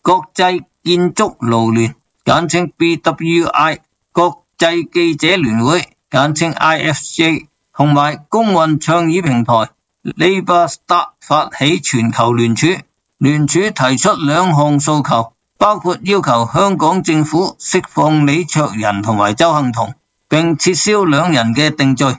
國際建築勞聯簡稱 BWI、國際記者聯會簡稱 IFJ 同埋公運倡議平台 Labour Start 發起全球聯署。聯署提出兩項訴求，包括要求香港政府釋放李卓人同埋鄒幸彤，並撤銷兩人嘅定罪。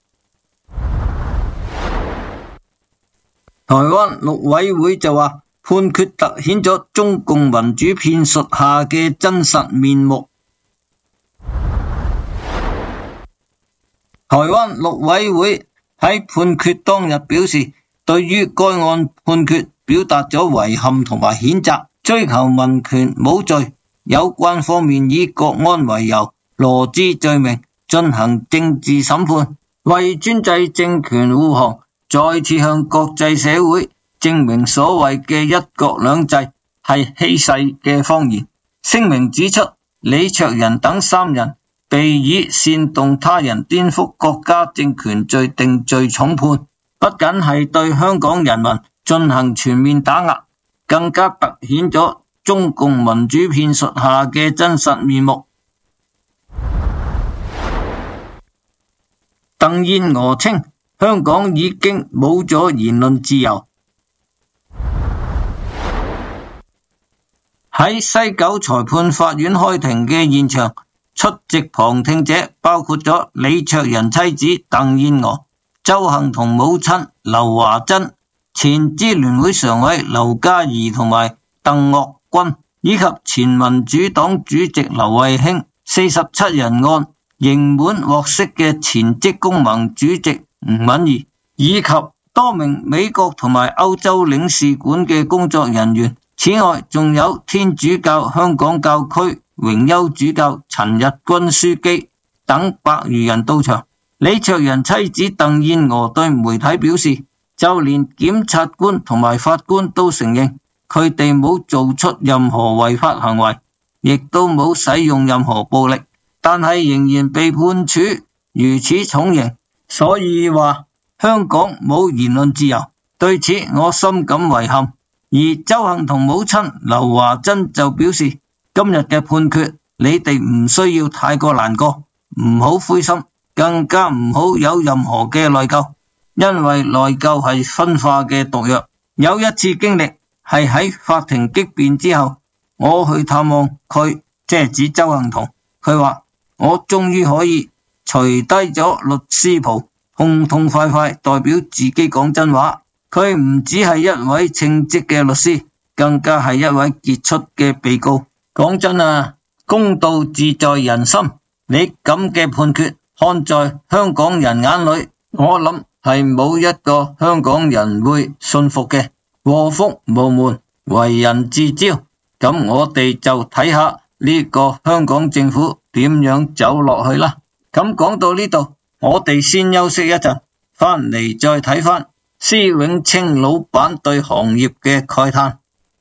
台灣陸委會就話，判決凸顯咗中共民主騙術下嘅真實面目。台灣陸委會喺判決當日表示，對於該案判決表達咗遺憾同埋譴責，追求民權冇罪。有關方面以國安為由，羅織罪名，進行政治審判，為專制政權護航，再次向國際社會證明所謂嘅一國兩制係欺世嘅謊言。聲明指出，李卓人等三人被以煽動他人顛覆國家政權罪定罪重判，不僅係對香港人民進行全面打壓，更加凸顯咗中共民主騙術下嘅真實面目。鄧燕娥稱，香港已經冇咗言論自由。喺西九裁判法院開庭嘅現場，出席旁聽者包括咗李卓人妻子鄧燕娥、鄒幸彤母親劉華珍、前支聯會常委劉嘉兒同埋鄧岳君，以及前民主黨主席劉慧卿。47人案刑滿獲釋嘅前職工盟主席吳敏儀，以及多名美國同埋歐洲領事館嘅工作人員。此外，仲有天主教香港教區榮休主教陳日君樞機等百餘人到場。李卓人妻子鄧燕娥對媒體表示，就連檢察官同埋法官都承認佢哋冇做出任何違法行為，亦都冇使用任何暴力，但係仍然被判處如此重刑，所以話香港冇言論自由。對此我深感遺憾。而鄒幸彤母親劉華珍就表示，今日嘅判決你哋唔需要太過難過，唔好灰心，更加唔好有任何嘅內疚，因為內疚係分化嘅毒藥。有一次經歷係喺法庭激辯之後，我去探望佢，即係指鄒幸彤，佢話我終於可以除低咗律師袍，痛痛快快代表自己講真話。佢唔只係一位稱職嘅律師，更加係一位傑出嘅被告。講真啊，公道自在人心，你咁嘅判決看在香港人眼裏，我諗係冇一個香港人會信服嘅。禍福無門，為人自招。咁我哋就睇下呢個香港政府點樣走落去啦。咁講到呢度，我哋先休息一陣，翻嚟再睇翻施永青老闆對行業嘅慨嘆。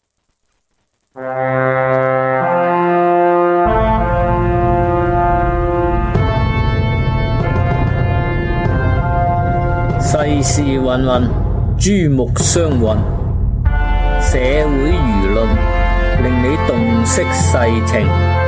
世事芸芸，珠目相混，社會輿論令你洞悉世情。